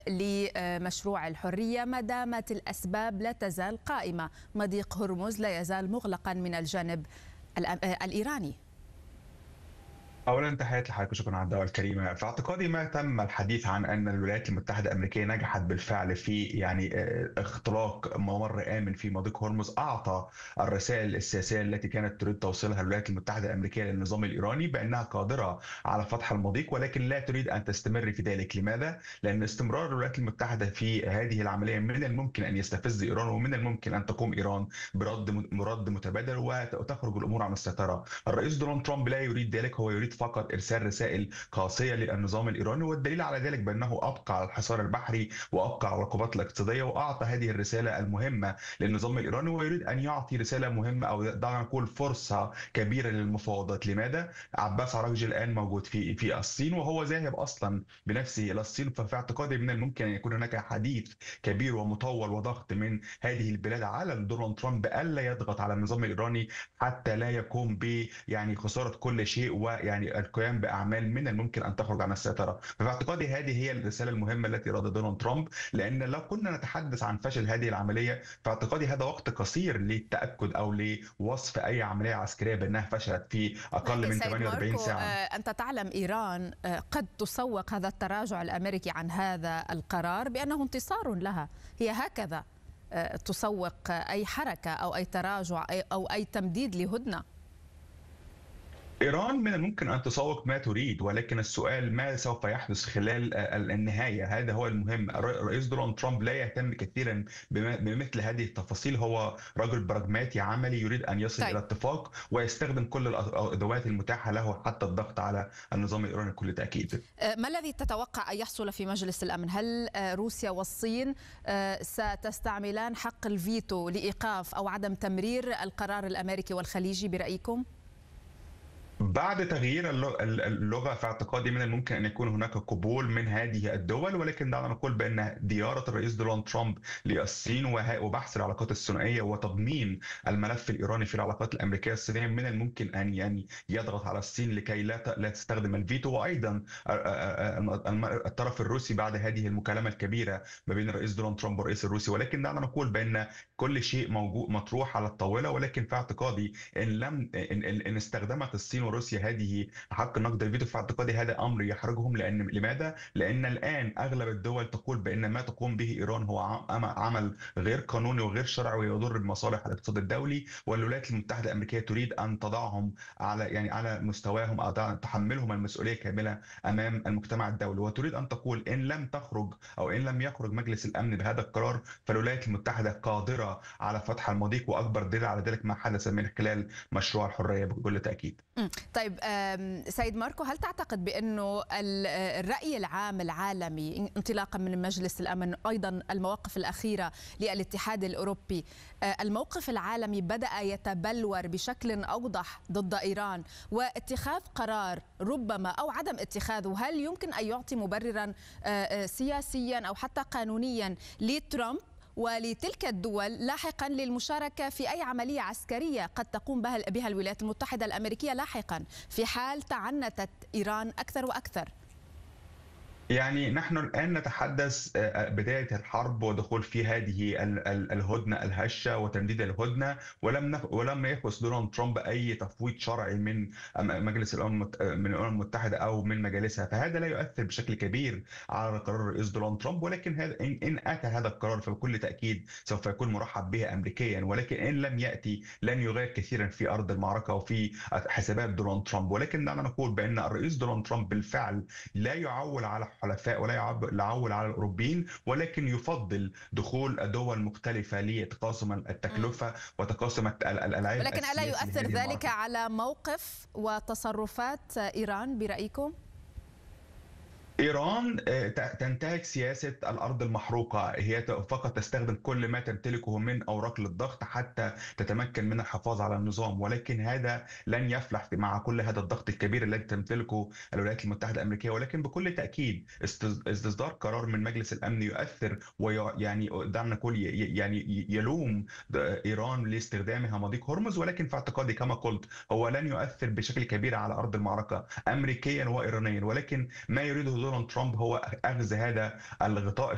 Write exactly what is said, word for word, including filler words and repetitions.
لمشروع الحرية ما دامت الأسباب لا تزال قائمة. مضيق هرمز لا يزال مغلقا من الجانب الإيراني. اولا تحياتي لحضرتك وشكرا على الدعوه الكريمه. في اعتقادي ما تم الحديث عن ان الولايات المتحده الامريكيه نجحت بالفعل في يعني آه، اختراق ممر امن في مضيق هرمز، اعطى الرسائل السياسيه التي كانت تريد توصيلها الولايات المتحده الامريكيه للنظام الايراني بانها قادره على فتح المضيق، ولكن لا تريد ان تستمر في ذلك. لماذا؟ لان استمرار الولايات المتحده في هذه العمليه من الممكن ان يستفز ايران، ومن الممكن ان تقوم ايران برد مرد متبادل وتخرج الامور عن السيطره. الرئيس دونالد ترامب لا يريد ذلك، هو يريد فقط ارسال رسائل قاسيه للنظام الايراني، والدليل على ذلك بانه ابقى على الحصار البحري وابقى على العقوبات الاقتصاديه واعطى هذه الرساله المهمه للنظام الايراني، ويريد ان يعطي رساله مهمه او دعنا نقول فرصه كبيره للمفاوضات. لماذا؟ عباس عراقجي الان موجود في في الصين، وهو ذاهب اصلا بنفسه الى الصين، ففي اعتقادي من الممكن ان يكون هناك حديث كبير ومطول وضغط من هذه البلاد على دونالد ترامب الا يضغط على النظام الايراني حتى لا يقوم ب يعني خساره كل شيء، ويعني القيام باعمال من الممكن ان تخرج عن السيطره. ففي اعتقادي هذه هي الرساله المهمه التي ارادها دونالد ترامب، لان لو كنا نتحدث عن فشل هذه العمليه في اعتقادي هذا وقت قصير للتاكد او لوصف اي عمليه عسكريه بانها فشلت في اقل لكن من سيد ثمانية وأربعين ماركو، ساعه. آه، أنت تعلم إيران آه، قد تسوق هذا التراجع الأمريكي عن هذا القرار بأنه انتصار لها. هي هكذا آه، تسوق أي حركة أو أي تراجع أي- أو أي تمديد لهدنة. إيران من الممكن أن تسوق ما تريد، ولكن السؤال ما سوف يحدث خلال آه، النهاية، هذا هو المهم. الرئيس دونالد ترامب لا يهتم كثيرا بم- بمثل هذه التفاصيل، هو رجل براغماتي عملي يريد أن يصل طيب، إلى اتفاق ويستخدم كل الأدوات المتاحة له حتى الضغط على النظام الإيراني بكل تأكيد. آه، ما الذي تتوقع أن يحصل في مجلس الأمن؟ هل آه، روسيا والصين آه، ستستعملان حق الفيتو لإيقاف أو عدم تمرير القرار الأمريكي والخليجي برأيكم؟ بعد تغيير اللغ- اللغة في اعتقادي من الممكن أن يكون هناك قبول من هذه الدول، ولكن دعنا نقول بأن زيارة الرئيس دونالد ترامب للصين وه- وبحث العلاقات الثنائية وتضمين الملف الإيراني في العلاقات الأمريكية الصينية من الممكن أن يعني يضغط على الصين لكي لا ت- لا تستخدم الفيتو. وأيضا آه، آه، آه، الم- الطرف الروسي بعد هذه المكالمة الكبيرة ما بين الرئيس دونالد ترامب والرئيس الروسي. ولكن دعنا نقول بأن كل شيء موجود مطروح على الطاولة، ولكن في اعتقادي ان لم ان, إن إن استخدمت الصين وروسيا هذه حق النقد الفيتو، في اعتقادي هذا امر يحرجهم. لان لماذا؟ لان الان اغلب الدول تقول بان ما تقوم به ايران هو عم- عمل غير قانوني وغير شرعي ويضر بمصالح الاقتصاد الدولي، والولايات المتحده الامريكيه تريد ان تضعهم على يعني على مستواهم او تحملهم المسؤوليه كامله امام المجتمع الدولي، وتريد ان تقول ان لم تخرج او ان لم يخرج مجلس الامن بهذا القرار فالولايات المتحده قادره على فتح المضيق. واكبر دليل على ذلك ما حدث من خلال مشروع الحريه بكل تاكيد. مم. طيب، آم، سيد ماركو، هل تعتقد بأنه ال- آه، الرأي العام العالمي انطلاقا من مجلس الأمن، أيضا المواقف الأخيرة للاتحاد الأوروبي، آه، الموقف العالمي بدأ يتبلور بشكل أوضح ضد إيران، واتخاذ قرار ربما أو عدم اتخاذه هل يمكن أن يعطي مبررا آه، آه، سياسيا أو حتى قانونيا لترامب ولتلك الدول لاحقا للمشاركة في أي عملية عسكرية قد تقوم بها بها الولايات المتحدة الأمريكية لاحقا في حال تعنتت إيران أكثر وأكثر؟ يعني نحن الآن نتحدث آه، بداية الحرب ودخول في هذه ال- ال- الهدنة الهشة وتمديد الهدنة، ولم نخ... ولم يخلص دونالد ترامب أي تفويض شرعي من أم- مجلس الأمم المت- من الأمم المتحدة أو من مجالسها، فهذا لا يؤثر بشكل كبير على قرار الرئيس دونالد ترامب. ولكن هذا إن, إن أتى هذا القرار فبكل تأكيد سوف يكون مرحب به أمريكيا، ولكن إن لم يأتي لن يغير كثيرا في أرض المعركة وفي حسابات دونالد ترامب. ولكن دعنا نقول بأن الرئيس دونالد ترامب بالفعل لا يعول على الحلفاء ولا يعب- يعول على الأوروبيين، ولكن يفضل دخول دول مختلفة لتقاسم مم. التكلفة وتقاسم الت- ال- ال- العبء ولكن ألا السياسي يؤثر لهذه ذلك المعركة. على موقف وتصرفات إيران برأيكم؟ إيران آه، ت- تنتهج سياسة الأرض المحروقة، هي ت- فقط تستخدم كل ما تمتلكه من أوراق للضغط حتى تتمكن من الحفاظ على النظام، ولكن هذا لن يفلح في- مع كل هذا الضغط الكبير الذي تمتلكه الولايات المتحدة الأمريكية. ولكن بكل تأكيد استز- استصدار قرار من مجلس الأمن يؤثر ويعني دعنا نقول ي- ي- يعني ي- يلوم د- إيران لاستخدامها مضيق هرمز، ولكن في اعتقادي كما قلت هو لن يؤثر بشكل كبير على أرض المعركة أمريكيا وإيرانيا. ولكن ما يريده دونالد ترامب هو أخذ هذا الغطاء